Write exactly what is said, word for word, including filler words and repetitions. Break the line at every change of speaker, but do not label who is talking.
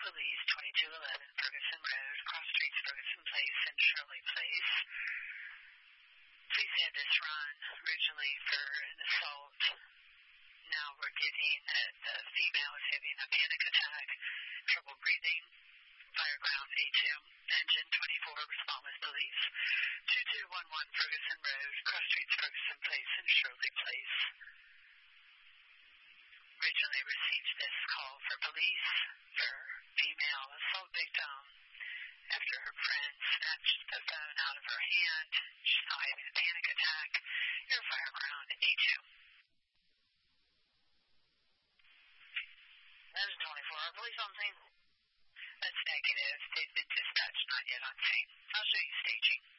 police, twenty-two eleven Ferguson Road, cross streets Ferguson Place and Shirley Place. Please had this run originally for an assault. Now we're getting that the female is having a panic attack, trouble breathing, Fireground A two, engine twenty-four, respond with police, two two one one Ferguson Road, cross streets Ferguson Place and Shirley Place. Originally received this call for police for female assault victim after her friend snatched the phone out of her hand. She's now having a panic attack. Your Fireground A two.
Engine twenty-four, police on scene.
That's negative. They've been dispatched, not yet on scene. I'll show you staging.